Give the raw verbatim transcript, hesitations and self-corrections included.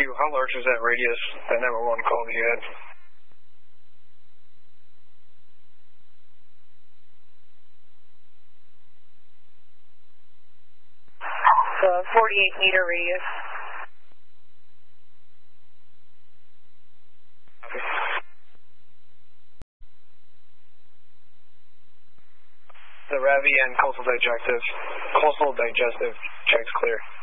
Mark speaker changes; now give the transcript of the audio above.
Speaker 1: how large was that radius, that nine one one call that you had?
Speaker 2: Uh, forty-eight meter radius.
Speaker 1: Okay. The Ravi and coastal digestive, coastal digestive checks clear.